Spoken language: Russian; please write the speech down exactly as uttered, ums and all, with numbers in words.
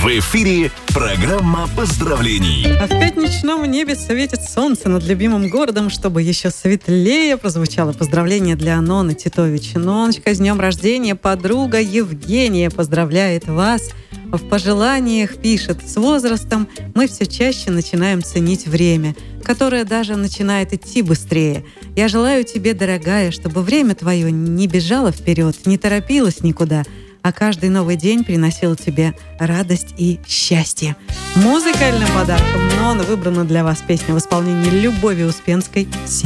В эфире программа поздравлений. А в пятничном небе светит солнце над любимым городом, чтобы еще светлее прозвучало поздравление для Аноны Титович. Ноночка, с днем рождения! Подруга Евгения поздравляет вас. В пожеланиях пишет: с возрастом мы все чаще начинаем ценить время, которое даже начинает идти быстрее. Я желаю тебе, дорогая, чтобы время твое не бежало вперед, не торопилось никуда, а каждый новый день приносил тебе радость и счастье. Музыкальным подарком Нона выбрана для вас песня в исполнении Любови Успенской